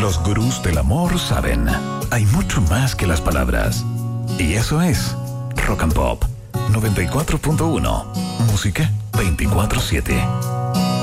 Los gurús del amor saben, hay mucho más que las palabras. Y eso es Rock and Pop 94.1. Música 24/7.